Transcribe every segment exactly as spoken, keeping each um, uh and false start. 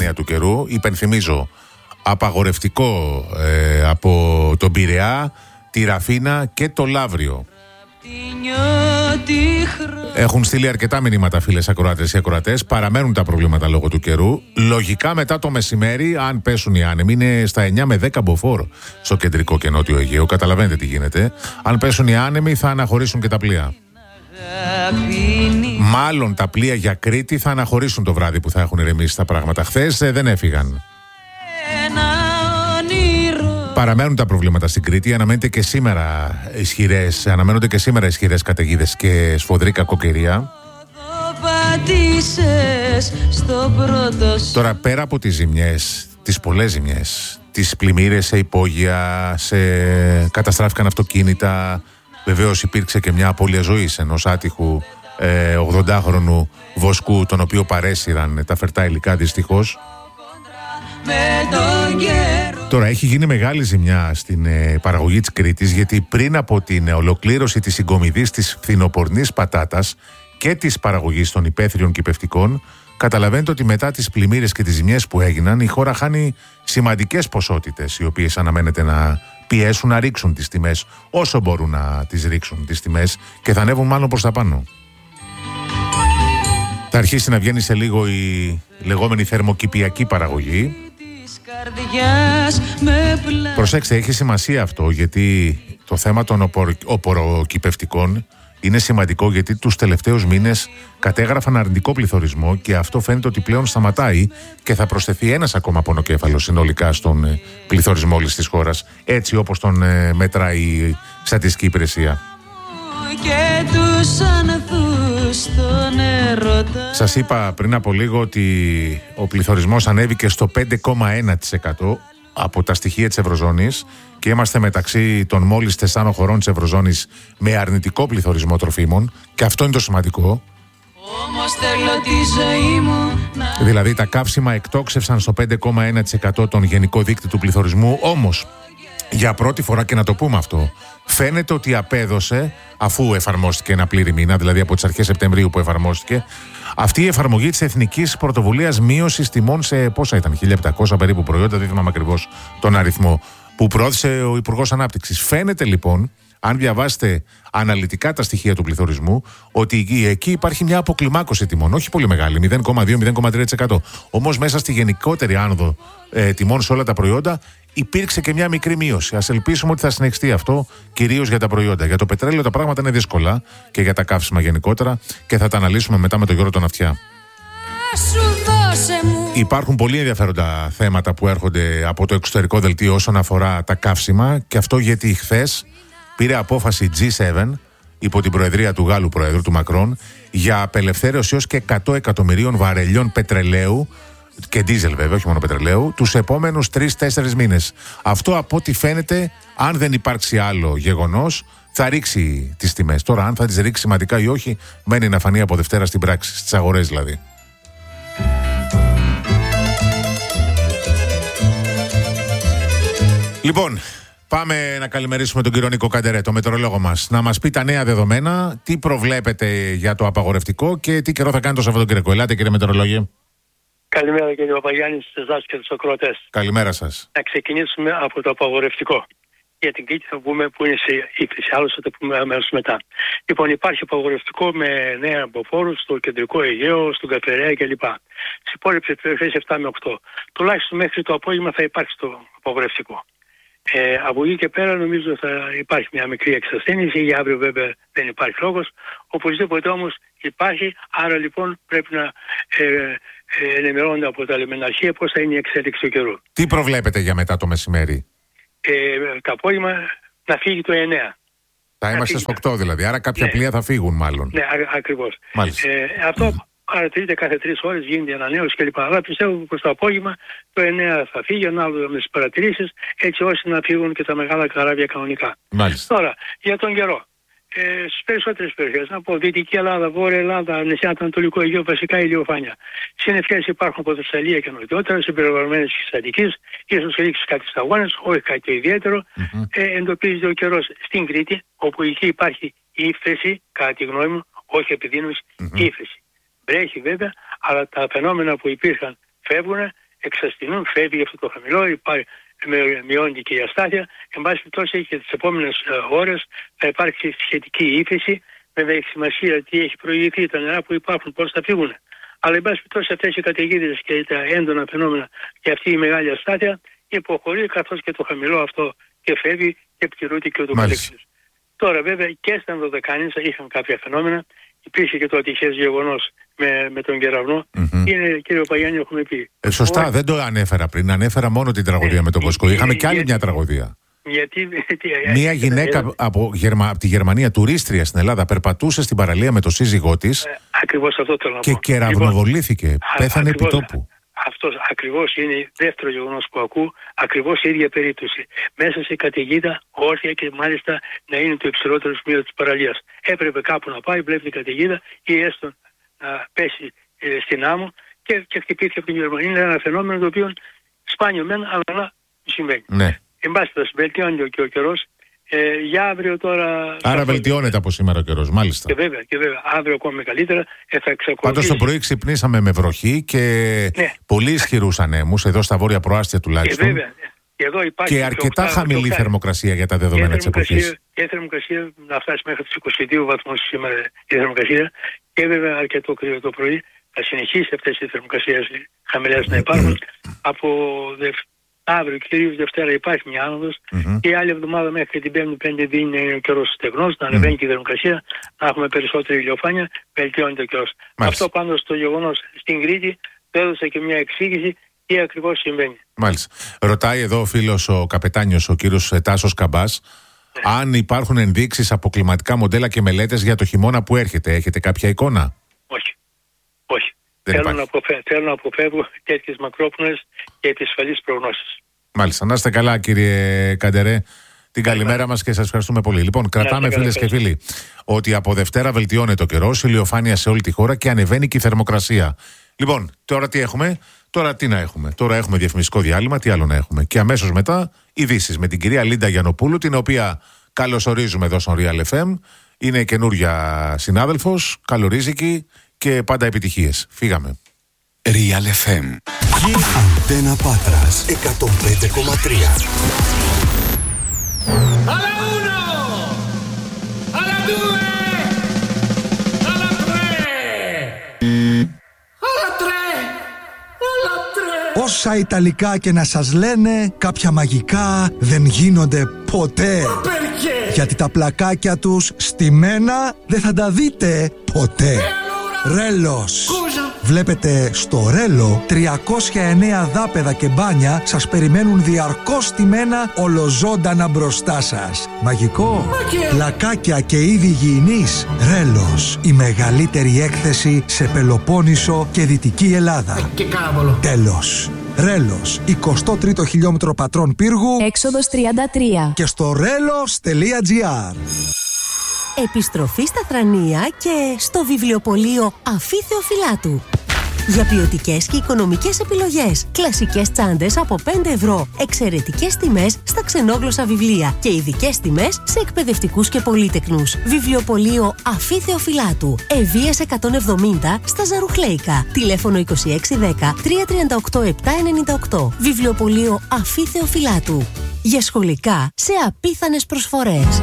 επιφάνεια του καιρού. Υπενθυμίζω, απαγορευτικό ε, από τον Πειραιά, τη Ραφίνα και το Λαύριο. Έχουν στείλει αρκετά μηνύματα φίλες ακροατές και ακροατές. Παραμένουν τα προβλήματα λόγω του καιρού. Λογικά μετά το μεσημέρι, αν πέσουν οι άνεμοι, είναι στα εννιά με δέκα μποφόρ στο κεντρικό και νότιο Αιγαίο. Καταλαβαίνετε τι γίνεται. Αν πέσουν οι άνεμοι, θα αναχωρήσουν και τα πλοία. Μάλλον τα πλοία για Κρήτη θα αναχωρήσουν το βράδυ που θα έχουν ηρεμήσει τα πράγματα. Χθες ε, δεν έφυγαν. Παραμένουν τα προβλήματα στην Κρήτη. Αναμένεται και σήμερα ισχυρές, αναμένονται και σήμερα ισχυρές καταιγίδες και σφοδρή κακοκαιρία. Τώρα, πέρα από τις ζημιές, τις πολλές ζημιές, τις πλημμύρες σε υπόγεια, σε... καταστράφηκαν αυτοκίνητα. Βεβαίως υπήρξε και μια απώλεια ζωής ενός άτυχου ε, ογδοντάχρονου βοσκού, τον οποίο παρέσυραν τα φερτά υλικά δυστυχώς. Τώρα έχει γίνει μεγάλη ζημιά στην ε, παραγωγή της Κρήτης, γιατί πριν από την ε, ολοκλήρωση της συγκομιδής της φθινοπορνής πατάτας και της παραγωγής των υπαίθριων κυπευτικών, καταλαβαίνετε ότι μετά τις πλημμύρες και τις ζημιές που έγιναν, η χώρα χάνει σημαντικές ποσότητες, οι οποίες αναμένεται να πιέσουν να ρίξουν τις τιμές όσο μπορούν να τις ρίξουν τις τιμές, και θα ανέβουν μάλλον προς τα πάνω. Θα αρχίσει να βγαίνει σε λίγο η λεγόμενη θερμοκηπιακή παραγωγή. Προσέξτε, έχει σημασία αυτό, γιατί το θέμα των οποροκυπευτικών είναι σημαντικό, γιατί τους τελευταίους μήνες κατέγραφαν αρνητικό πληθωρισμό και αυτό φαίνεται ότι πλέον σταματάει και θα προσθεθεί ένας ακόμα πονοκέφαλος συνολικά στον πληθωρισμό όλης της χώρας, έτσι όπως τον μετράει η Στατιστική Υπηρεσία. Και τους ανθούς στον έρωτα. Σας είπα πριν από λίγο ότι ο πληθωρισμός ανέβηκε στο πέντε κόμμα ένα τοις εκατό από τα στοιχεία της Ευρωζώνης και είμαστε μεταξύ των μόλις τεσσάρων χωρών της Ευρωζώνης με αρνητικό πληθωρισμό τροφίμων, και αυτό είναι το σημαντικό. Όμως θέλω τη ζωή μου να... Δηλαδή τα καύσιμα εκτόξευσαν στο πέντε κόμμα ένα τοις εκατό τον γενικό δείκτη του πληθωρισμού, όμως για πρώτη φορά, και να το πούμε αυτό, φαίνεται ότι απέδωσε, αφού εφαρμόστηκε ένα πλήρη μήνα, δηλαδή από τις αρχές Σεπτεμβρίου που εφαρμόστηκε, αυτή η εφαρμογή της Εθνικής Πρωτοβουλίας Μείωσης Τιμών σε πόσα ήταν, χίλια επτακόσια περίπου προϊόντα, δεν θυμάμαι ακριβώς τον αριθμό, που προώθησε ο Υπουργός Ανάπτυξης. Φαίνεται λοιπόν, αν διαβάσετε αναλυτικά τα στοιχεία του πληθωρισμού, ότι εκεί υπάρχει μια αποκλιμάκωση τιμών, όχι πολύ μεγάλη, μηδέν κόμμα δύο με μηδέν κόμμα τρία τοις εκατό. Όμως μέσα στη γενικότερη άνοδο ε, τιμών σε όλα τα προϊόντα υπήρξε και μια μικρή μείωση. Ας ελπίσουμε ότι θα συνεχιστεί αυτό, κυρίως για τα προϊόντα. Για το πετρέλαιο τα πράγματα είναι δύσκολα και για τα καύσιμα γενικότερα, και θα τα αναλύσουμε μετά με τον Γιώργο τον Αυτιά. Υπάρχουν πολύ ενδιαφέροντα θέματα που έρχονται από το εξωτερικό δελτίο όσον αφορά τα καύσιμα, και αυτό γιατί χθες πήρε απόφαση τζι σέβεν υπό την προεδρία του Γάλλου Προέδρου, του Μακρόν, για απελευθέρωση έως και εκατό εκατομμυρίων βαρελιών πετρελαίου και ντίζελ, βέβαια, όχι μόνο πετρελαίου, τους επόμενους τρεις τέσσερις μήνες. Αυτό, από ό,τι φαίνεται, αν δεν υπάρξει άλλο γεγονός, θα ρίξει τις τιμές. Τώρα, αν θα τις ρίξει σημαντικά ή όχι, μένει να φανεί από Δευτέρα στην πράξη, στις αγορές δηλαδή. Λοιπόν, πάμε να καλημερίσουμε τον κύριο Νίκο Καντερέ, το μετεωρολόγο μας, να μας πει τα νέα δεδομένα, τι προβλέπετε για το απαγορευτικό και τι καιρό θα κάνει το Σαββατοκύριακο. Ελάτε, κύριε μετεωρολόγε. Καλημέρα, κύριε Παπαγιάννη, σε εσάς και τους ακροατές. Καλημέρα σας. Να ξεκινήσουμε από το απαγορευτικό. Για την Κρήτη θα πούμε που είναι σε ύφεση, άλλο θα το πούμε αμέσως μετά. Λοιπόν, υπάρχει απαγορευτικό με νέα αμποφόρους στο κεντρικό Αιγαίο, στον Καφερέα κλπ. Στις υπόλοιπες περιοχές επτά με οκτώ. Τουλάχιστον μέχρι το απόγευμα θα υπάρχει το απαγορευτικό. Ε, από εκεί και πέρα νομίζω θα υπάρχει μια μικρή εξασθένηση. Για αύριο βέβαια δεν υπάρχει λόγος. Οπωσδήποτε όμως υπάρχει, άρα λοιπόν πρέπει να ε, ε, ενημερώνονται από τα λιμεναρχεία πώς θα είναι η εξέλιξη του καιρού. Τι προβλέπετε για μετά το μεσημέρι? Ε, το απόγευμα να φύγει το εννέα. Θα είμαστε στο οκτώ δηλαδή, άρα κάποια ναι. πλοία θα φύγουν μάλλον. Ναι, α, ακριβώς. Ε, αυτό παρατηρείται κάθε τρεις ώρες, γίνεται η ανανέωση κλπ. Αλλά πιστεύω πως το απόγευμα το εννέα θα φύγει, ανάλογα με τις παρατηρήσεις, έτσι ώστε να φύγουν και τα μεγάλα καράβια κανονικά. Μάλιστα. Τώρα, για τον καιρό. Ε, στις περισσότερες περιοχές, από Δυτική Ελλάδα, Βόρεια Ελλάδα, νησιά του Ανατολικού Αιγαίου, βασικά ηλιοφάνεια. Συννεφιές υπάρχουν από Θεσσαλία και νοτιότερα, συμπεριλαμβανομένες της Αττικής, ίσως ρίξει κάτι σταγόνες, όχι κάτι ιδιαίτερο. Mm-hmm. Ε, εντοπίζεται ο καιρός στην Κρήτη, όπου εκεί υπάρχει ύφεση, κατά τη γνώμη μου, όχι επιδείνωση, mm-hmm. ύφεση. Βρέχει βέβαια, αλλά τα φαινόμενα που υπήρχαν φεύγουν, εξασθενούν, φεύγει αυτό το χαμηλό, υπάρχει, μειώνει και η αστάθεια. Εν πάση περιπτώσει και τις επόμενες ώρες θα υπάρξει σχετική ύφεση. Βέβαια έχει σημασία τι έχει προηγηθεί, τα νερά που υπάρχουν, πώς θα φύγουν. Αλλά εν πάση περιπτώσει αυτές οι καταιγίδες και τα έντονα φαινόμενα και αυτή η μεγάλη αστάθεια υποχωρεί, καθώς και το χαμηλό αυτό και φεύγει και πληρούνται και ούτω καθεξής. Τώρα βέβαια και στα Δωδεκάνησα είχαν κάποια φαινόμενα. Υπήρχε και το ατυχές γεγονός με, με τον κεραυνό. Mm-hmm. Είναι, κύριε Παγιάννη, έχουμε πει. Ε, σωστά, Ο... δεν το ανέφερα πριν. Ανέφερα μόνο την τραγωδία ε, με τον Βοσκό. Είχαμε ε, και άλλη ε, μια τραγωδία. Γιατί, Μία γυναίκα ε, από, Γερμα, από τη Γερμανία, τουρίστρια στην Ελλάδα, περπατούσε στην παραλία με το σύζυγό της. Ε, ακριβώς αυτό θέλω να πω. Και κεραυνοβολήθηκε. Πέθανε επί τόπου. Αυτό ακριβώς είναι δεύτερο γεγονός που ακούω, ακριβώς η ίδια περίπτωση. Μέσα σε καταιγίδα, όρθια και μάλιστα να είναι το υψηλότερο σημείο της παραλίας. Έπρεπε κάπου να πάει, βλέπει την καταιγίδα ή έστω να πέσει ε, στην άμμο και, και χτυπήθηκε από την Γερμανία. Είναι ένα φαινόμενο το οποίο σπάνιο μεν, αλλά να συμβαίνει. Ναι. Εν πάση περιπτώσει, βελτιώνει και ο καιρός. Ε, για αύριο τώρα. Άρα βελτιώνεται από σήμερα ο καιρός, μάλιστα. Και βέβαια, και βέβαια, αύριο ακόμη καλύτερα. Ε, θα Πάντως το πρωί ξυπνήσαμε με βροχή και ναι. πολύ ισχυρούς ανέμους, εδώ στα βόρεια προάστια τουλάχιστον. Και βέβαια. Και, εδώ υπάρχει και αρκετά και χαμηλή και θερμοκρασία για τα δεδομένα της εποχής. Και η θερμοκρασία να φτάσει μέχρι τους είκοσι δύο βαθμούς σήμερα η θερμοκρασία. Και βέβαια αρκετό κρύο το πρωί. Θα συνεχίσει αυτές οι θερμοκρασίες χαμηλές να υπάρχουν. Από αύριο, κυρίως Δευτέρα, υπάρχει μια άνοδος. Mm-hmm. Και η άλλη εβδομάδα μέχρι την Πέμπτη, Πέμπτη δίνει είναι ο καιρός στεγνός, να ανεβαίνει mm. και η θερμοκρασία, να έχουμε περισσότερη ηλιοφάνεια, βελτιώνεται ο καιρός. Αυτό πάντως το γεγονός στην Κρήτη το έδωσε και μια εξήγηση τι ακριβώς συμβαίνει. Μάλιστα. Ρωτάει εδώ ο φίλος ο καπετάνιος, ο κύριος Τάσος Καμπάς, ναι. αν υπάρχουν ενδείξεις από κλιματικά μοντέλα και μελέτες για το χειμώνα που έρχεται. Έχετε κάποια εικόνα? Όχι. Όχι. Θέλω να, αποφε... Θέλω να αποφεύγω τέτοιες μακρόπνοες και επισφαλείς προγνώσεις. Μάλιστα. Να είστε καλά, κύριε Καντερέ. Την καλημέρα μας και σας ευχαριστούμε πολύ. Λοιπόν, κρατάμε, φίλες και φίλοι, ότι από Δευτέρα βελτιώνεται ο καιρός, ηλιοφάνεια σε όλη τη χώρα και ανεβαίνει και η θερμοκρασία. Λοιπόν, τώρα τι έχουμε? Τώρα τι να έχουμε? Τώρα έχουμε διαφημιστικό διάλειμμα, τι άλλο να έχουμε? Και αμέσως μετά ειδήσεις με την κυρία Λίντα Γιαννοπούλου, την οποία καλωσορίζουμε εδώ στο Real εφ εμ. Είναι καινούρια συνάδελφος, καλορίζικη και πάντα επιτυχίες. Φύγαμε. Real εφ εμ. Αντένα Πάτρας εκατόν πέντε κόμμα τρία. Alla uno, alla due, alla tre, alla tre, alla tre. Όσα Ιταλικά και να σας λένε, κάποια μαγικά δεν γίνονται ποτέ. Perché? Γιατί τα πλακάκια τους στημένα δεν θα τα δείτε ποτέ. Ρέλος. Βλέπετε, στο Ρέλο τριακόσια εννέα δάπεδα και μπάνια σας περιμένουν διαρκώς στημένα ολοζώντανα μπροστά σας. Μαγικό. Πλακάκια και είδη υγιεινής. Ρέλος, η μεγαλύτερη έκθεση σε Πελοπόννησο και Δυτική Ελλάδα. Και κάβολο. Τέλος. Ρέλος, εικοστό τρίτο χιλιόμετρο Πατρών Πύργου, έξοδος τριάντα τρία. Και στο ρέλος τελεία τζι άρ. Επιστροφή στα Θρανία και στο βιβλιοπωλείο Αφή Θεοφυλάτου. Για ποιοτικές και οικονομικές επιλογές. Κλασικές τσάντες από πέντε ευρώ. Εξαιρετικές τιμές στα ξενόγλωσσα βιβλία. Και ειδικές τιμές σε εκπαιδευτικούς και πολύτεκνους. Βιβλιοπωλείο Αφή Θεοφυλάτου. Ευβοίας εκατόν εβδομήντα στα Ζαρουχλέικα. Τηλέφωνο είκοσι έξι δέκα τριακόσια τριάντα οκτώ επτακόσια ενενήντα οκτώ. Βιβλιοπωλείο Αφή Θεοφυλάτου. Για σχολικά σε απίθανες προσφορές.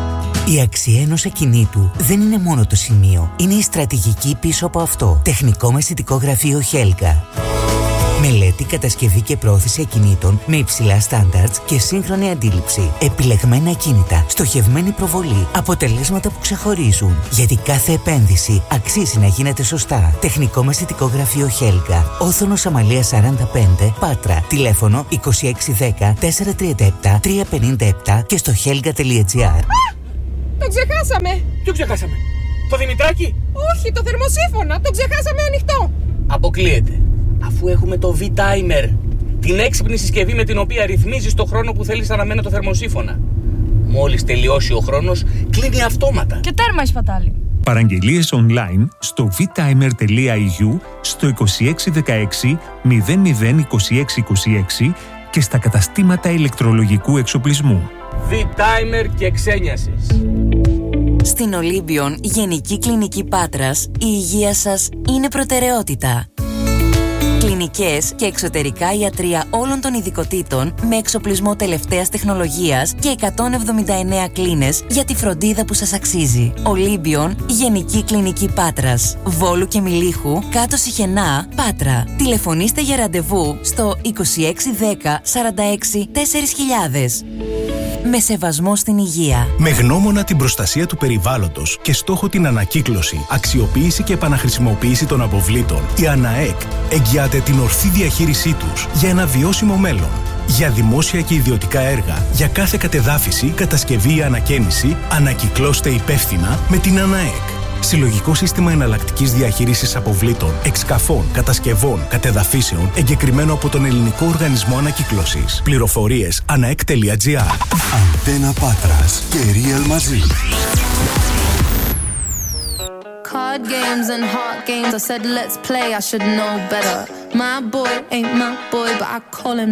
Η αξία ενός ακινήτου δεν είναι μόνο το σημείο, είναι η στρατηγική πίσω από αυτό. Τεχνικό μεσητικό γραφείο Χέλγα. Μελέτη, κατασκευή και πρόθεση ακινήτων με υψηλά στάνταρτς και σύγχρονη αντίληψη. Επιλεγμένα ακίνητα, στοχευμένη προβολή, αποτελέσματα που ξεχωρίζουν. Γιατί κάθε επένδυση αξίζει να γίνεται σωστά. Τεχνικό μεσητικό γραφείο Χέλγα. Όθωνος Αμαλίας σαράντα πέντε, Πάτρα. Τηλέφωνο είκοσι έξι δέκα τετρακόσια τριάντα επτά τριακόσια πενήντα επτά και στο χέλγα τελεία τζι άρ. Το ξεχάσαμε! Ποιο ξεχάσαμε? Το Δημητράκι? Όχι, το θερμοσύφωνα! Το ξεχάσαμε ανοιχτό! Αποκλείεται. Αφού έχουμε το V-Timer, την έξυπνη συσκευή με την οποία ρυθμίζεις το χρόνο που θέλεις αναμένο το θερμοσύφωνα. Μόλις τελειώσει ο χρόνος, κλείνει αυτόματα. Και τέρμα η σπατάλη. Παραγγελίες online στο vtimer τελεία ι γιου, στο είκοσι έξι δεκαέξι μηδέν μηδέν είκοσι έξι είκοσι έξι και στα καταστήματα ηλεκτρολογικού εξοπλισμού. V-Timer και ξένιασες. Στην Ολύμπιον Γενική Κλινική Πάτρας, η υγεία σας είναι προτεραιότητα. Κλινική γενικές και εξωτερικά ιατρεία όλων των ειδικοτήτων με εξοπλισμό τελευταίας τεχνολογίας και εκατόν εβδομήντα εννέα κλίνες για τη φροντίδα που σας αξίζει. Ολύμπιον, Γενική Κλινική Πάτρας. Βόλου και Μιλίχου, κάτω Σιχενά, Πάτρα. Τηλεφωνήστε για ραντεβού στο είκοσι έξι δέκα σαράντα έξι τέσσερα χιλιάδες. Με σεβασμό στην υγεία. Με γνώμονα την προστασία του περιβάλλοντος και στόχο την ανακύκλωση, αξιοποίηση και επαναχρησιμοποίηση των αποβλήτων, η ΑΝΑΕΚ εγγυάται την ορθή διαχείρισή τους για ένα βιώσιμο μέλλον. Για δημόσια και ιδιωτικά έργα, για κάθε κατεδάφιση, κατασκευή ή ανακαίνιση, ανακυκλώστε υπεύθυνα με την ΑΝΑΕΚ. Συλλογικό σύστημα εναλλακτικής διαχείρισης αποβλήτων, εξκαφών, κατασκευών, κατεδαφίσεων, εγκεκριμένο από τον Ελληνικό Οργανισμό Ανακύκλωσης. Πληροφορίες anaek τελεία gr. Αντένα Πάτρας και Real μαζί. Card games and heart games. I said let's play. I should know better. My boy ain't my boy, but I call him